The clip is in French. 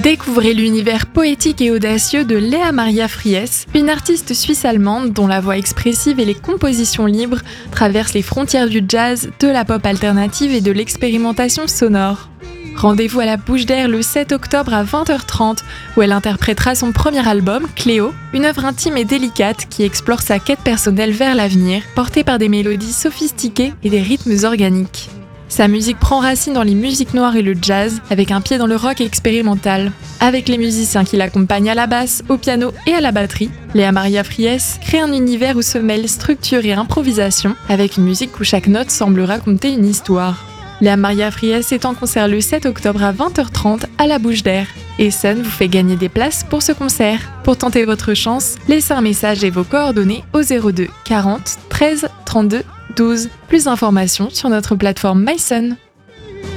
Découvrez l'univers poétique et audacieux de Lea Maria Fries, une artiste suisse-allemande dont la voix expressive et les compositions libres traversent les frontières du jazz, de la pop alternative et de l'expérimentation sonore. Rendez-vous à la Bouche d'Air le 7 octobre à 20h30 où elle interprétera son premier album, Cléo, une œuvre intime et délicate qui explore sa quête personnelle vers l'avenir, portée par des mélodies sophistiquées et des rythmes organiques. Sa musique prend racine dans les musiques noires et le jazz, avec un pied dans le rock expérimental. Avec les musiciens qui l'accompagnent à la basse, au piano et à la batterie, Lea Maria Fries crée un univers où se mêlent structure et improvisation, avec une musique où chaque note semble raconter une histoire. Lea Maria Fries est en concert le 7 octobre à 20h30 à la Bouche d'Air. Et Sun vous fait gagner des places pour ce concert. Pour tenter votre chance, laissez un message et vos coordonnées au 02 40 13 32 12. Plus d'informations sur notre plateforme MySun.